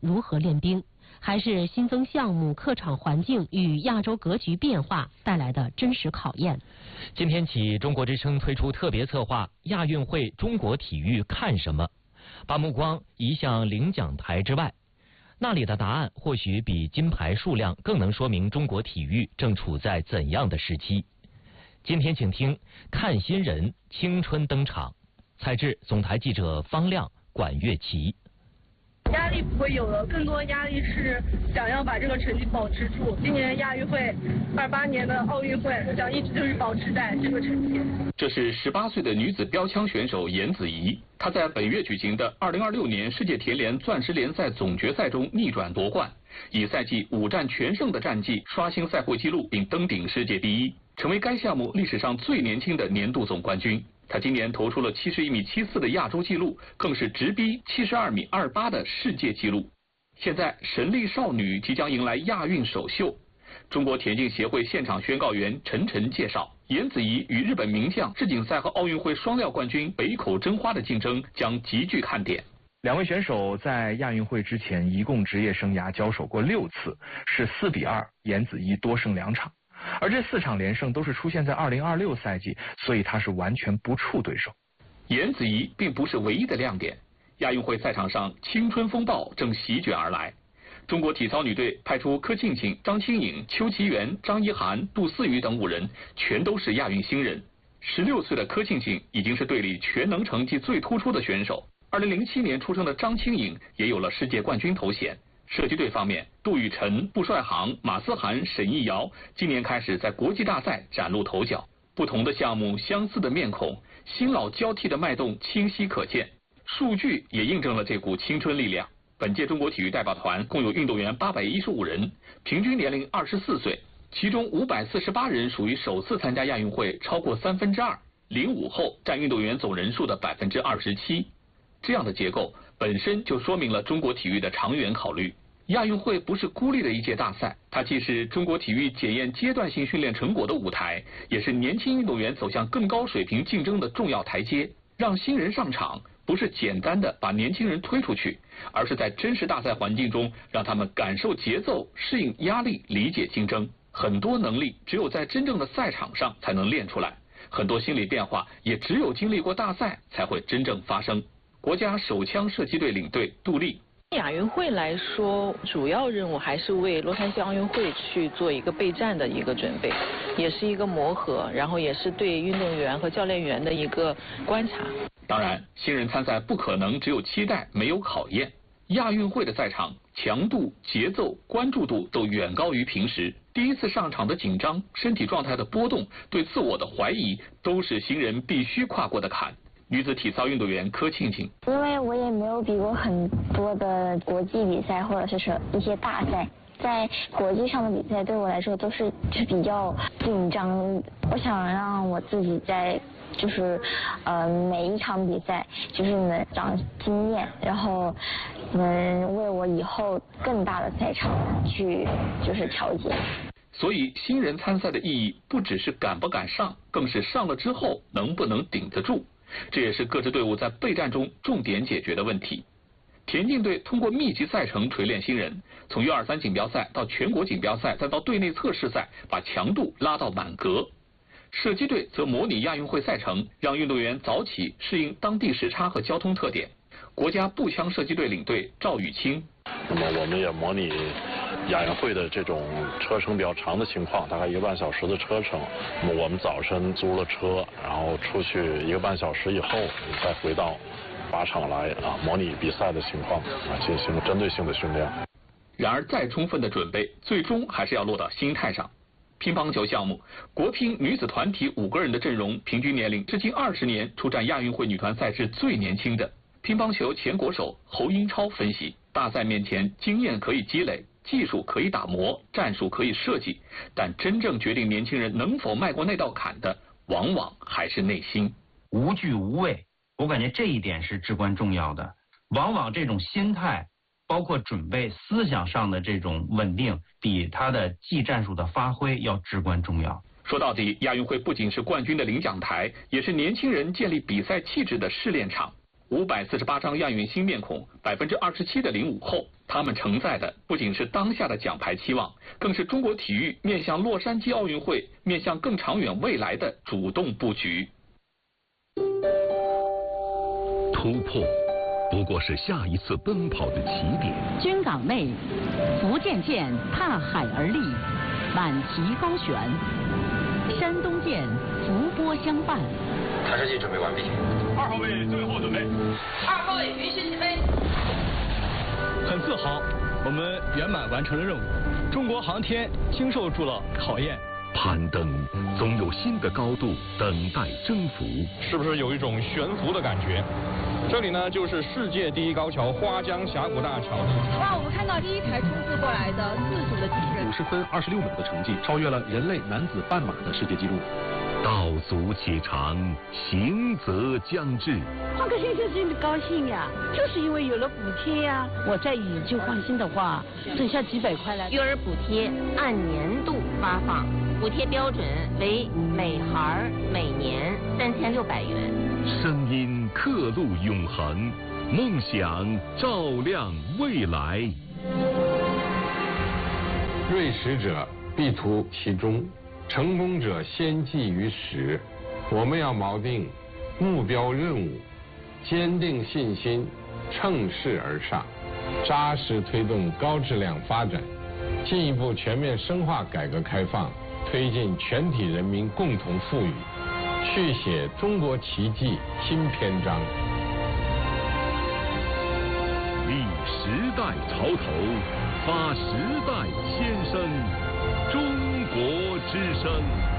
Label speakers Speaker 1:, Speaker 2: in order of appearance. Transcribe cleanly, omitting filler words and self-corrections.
Speaker 1: 如何练兵，还是新增项目、客场环境与亚洲格局变化带来的真实考验。
Speaker 2: 今天起，中国之声推出特别策划亚运会中国体育看什么，把目光移向领奖台之外，那里的答案或许比金牌数量更能说明中国体育正处在怎样的时期。今天请听看新人青春登场，采制总台记者方亮、管乐琪。
Speaker 3: 压力不会有了，更多压力是想要把这个成绩保持住。今年亚运会，28年的奥运会，我想一直就是保持在这个成绩。
Speaker 4: 这是18岁的女子标枪选手严子怡，她在本月举行的2026年世界田联钻石联赛总决赛中逆转夺冠，以赛季5战全胜的战绩刷新赛会纪录，并登顶世界第一，成为该项目历史上最年轻的年度总冠军。他今年投出了71.74米的亚洲纪录，更是直逼72.28米的世界纪录。现在神力少女即将迎来亚运首秀。中国田径协会现场宣告员陈晨介绍，严子怡与日本名将世锦赛和奥运会双料冠军北口真花的竞争将极具看点。
Speaker 5: 两位选手在亚运会之前一共职业生涯交手过6次，是4-2，严子怡多胜2场。而这4场连胜都是出现在2026赛季，所以他是完全不怵对手。
Speaker 4: 严子怡并不是唯一的亮点，亚运会赛场上青春风暴正席卷而来。中国体操女队派出柯庆庆、张清颖、邱其媛、张一涵、杜思雨等5人，全都是亚运新人。16岁的柯庆庆已经是队里全能成绩最突出的选手。2007年出生的张清颖也有了世界冠军头衔。射击队方面，杜雨辰、布帅航、马思涵、沈艺瑶今年开始在国际大赛崭露头角。不同的项目，相似的面孔，新老交替的脉动清晰可见。数据也印证了这股青春力量。本届中国体育代表团共有运动员815人，平均年龄24岁，其中548人属于首次参加亚运会超过2/3，05后占运动员总人数的27%。这样的结构本身就说明了中国体育的长远考虑。亚运会不是孤立的一届大赛，它既是中国体育检验阶段性训练成果的舞台，也是年轻运动员走向更高水平竞争的重要台阶。让新人上场，不是简单的把年轻人推出去，而是在真实大赛环境中，让他们感受节奏、适应压力、理解竞争。很多能力只有在真正的赛场上才能练出来，很多心理变化也只有经历过大赛才会真正发生。国家手枪射击队领队杜丽，
Speaker 6: 亚运会来说，主要任务还是为洛杉矶奥运会去做一个备战的一个准备，也是一个磨合，然后也是对运动员和教练员的一个观察。
Speaker 4: 当然，新人参赛不可能只有期待没有考验。亚运会的赛场强度、节奏、关注度都远高于平时。第一次上场的紧张、身体状态的波动、对自我的怀疑，都是新人必须跨过的坎。女子体操运动员柯庆庆，
Speaker 7: 因为我也没有比过很多的国际比赛或者是说一些大赛，在国际上的比赛对我来说都是比较紧张。我想让我自己在每一场比赛能长经验，然后能为我以后更大的赛场去调节。
Speaker 4: 所以新人参赛的意义不只是敢不敢上，更是上了之后能不能顶得住。这也是各支队伍在备战中重点解决的问题。田径队通过密集赛程锤炼新人，从U23锦标赛到全国锦标赛，再到队内测试赛，把强度拉到满格。射击队则模拟亚运会赛程，让运动员早起适应当地时差和交通特点。国家步枪射击队领队赵宇清，
Speaker 8: 那么我们也模拟亚运会的这种车程比较长的情况，大概1个半小时的车程。那么我们早晨租了车，然后出去1个半小时以后，再回到靶场来模拟比赛的情况进行针对性的训练。
Speaker 4: 然而再充分的准备，最终还是要落到心态上。乒乓球项目，国乒女子团体5个人的阵容，平均年龄至今20年出战亚运会女团赛事最年轻的。乒乓球前国手侯英超分析，大赛面前经验可以积累，技术可以打磨，战术可以设计，但真正决定年轻人能否迈过那道坎的，往往还是内心。
Speaker 9: 无惧无畏，我感觉这一点是至关重要的。往往这种心态，包括准备思想上的这种稳定，比他的技战术的发挥要至关重要。
Speaker 4: 说到底，亚运会不仅是冠军的领奖台，也是年轻人建立比赛气质的试炼场。 548张亚运新面孔，27%的05后，他们承载的不仅是当下的奖牌期望，更是中国体育面向洛杉矶奥运会、面向更长远未来的主动布局。
Speaker 10: 突破不过是下一次奔跑的起点。
Speaker 11: 军港内，福建舰踏海而立，满旗高悬；山东舰伏波相伴。
Speaker 12: 弹射器准备完毕。
Speaker 13: 2号位最后准备。
Speaker 14: 2号位允许起飞。
Speaker 15: 很自豪，我们圆满完成了任务。中国航天经受住了考验。
Speaker 10: 攀登总有新的高度等待征服，
Speaker 16: 是不是有一种悬浮的感觉？这里呢，就是世界第一高桥花江峡谷大桥。
Speaker 17: 哇，我们看到第一台冲刺过来的4组的机器人，
Speaker 18: 50分26秒的成绩，超越了人类男子半马的世界纪录。
Speaker 10: 道阻且长，行则将至。
Speaker 19: 换个先生真的高兴呀，就是因为有了补贴呀。我再以旧换新的话，省下几百块来。
Speaker 20: 育儿补贴按年度发放，补贴标准为每孩每年3600元。
Speaker 10: 声音刻录永恒，梦想照亮未来。
Speaker 21: 锐实者必图其中，成功者先记于始。我们要锚定目标任务，坚定信心，乘势而上，扎实推动高质量发展，进一步全面深化改革开放，推进全体人民共同富裕，续写中国奇迹新篇章。
Speaker 10: 立时代潮头，发时代先声，中国之声。